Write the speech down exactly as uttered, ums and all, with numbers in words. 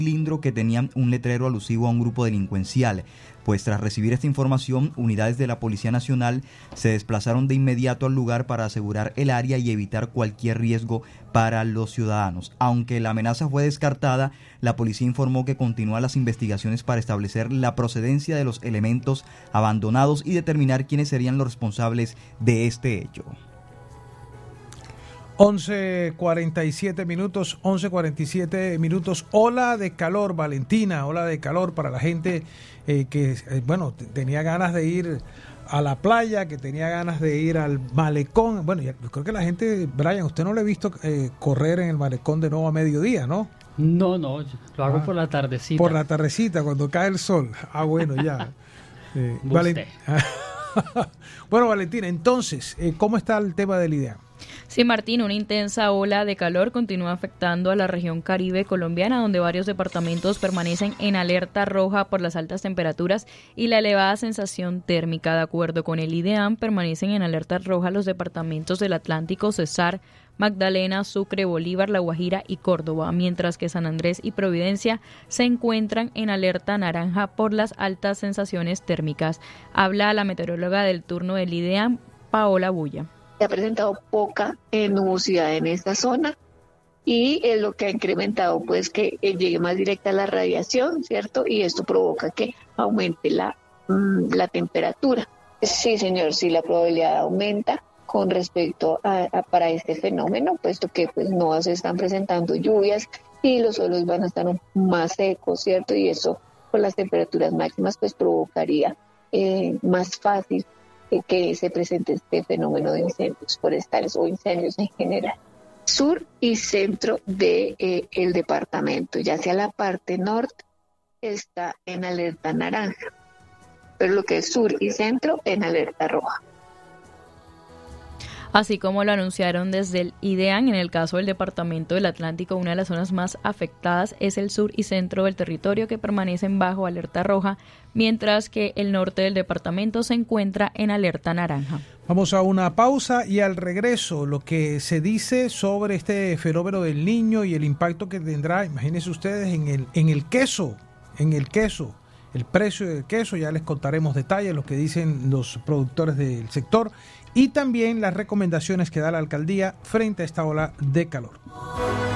cilindro que tenía un letrero alusivo a un grupo delincuencial. Pues tras recibir esta información, unidades de la Policía Nacional se desplazaron de inmediato al lugar para asegurar el área y evitar cualquier riesgo para los ciudadanos. Aunque la amenaza fue descartada, la policía informó que continúan las investigaciones para establecer la procedencia de los elementos abandonados y determinar quiénes serían los responsables de este hecho. once cuarenta y siete minutos, once cuarenta y siete minutos, ola de calor, Valentina, ola de calor para la gente eh, que, eh, bueno, t- tenía ganas de ir a la playa, que tenía ganas de ir al malecón. Bueno, yo creo que la gente, Brian, usted no le ha visto eh, correr en el malecón de nuevo a mediodía, ¿no? No, no, lo hago Ah, por la tardecita. Por la tardecita, cuando cae el sol. Ah, bueno, ya. Eh, Valen- bueno, Valentina, entonces, eh, ¿cómo está el tema del IDEAM? Sí, Martín, una intensa ola de calor continúa afectando a la región Caribe colombiana, donde varios departamentos permanecen en alerta roja por las altas temperaturas y la elevada sensación térmica. De acuerdo con el IDEAM, permanecen en alerta roja los departamentos del Atlántico, Cesar, Magdalena, Sucre, Bolívar, La Guajira y Córdoba, mientras que San Andrés y Providencia se encuentran en alerta naranja por las altas sensaciones térmicas. Habla la meteoróloga del turno del IDEAM, Paola Bulla. Se ha presentado poca eh, nubosidad en esta zona y es lo que ha incrementado pues que eh, llegue más directa la radiación, ¿cierto? Y esto provoca que aumente la, mm, la temperatura. Sí, señor, sí, la probabilidad aumenta con respecto a, a para este fenómeno, puesto que pues no se están presentando lluvias y los suelos van a estar más secos, ¿cierto? Y eso con las temperaturas máximas pues provocaría eh, más fácil que se presente este fenómeno de incendios forestales o incendios en general. Sur y centro de eh, el departamento, ya sea la parte norte, está en alerta naranja, pero lo que es sur y centro en alerta roja. Así como lo anunciaron desde el IDEAM, en el caso del Departamento del Atlántico, una de las zonas más afectadas es el sur y centro del territorio, que permanecen bajo alerta roja, mientras que el norte del departamento se encuentra en alerta naranja. Vamos a una pausa y al regreso lo que se dice sobre este fenómeno del Niño y el impacto que tendrá, imagínense ustedes, en el, en el queso, en el queso. El precio del queso, ya les contaremos detalles, lo que dicen los productores del sector y también las recomendaciones que da la alcaldía frente a esta ola de calor.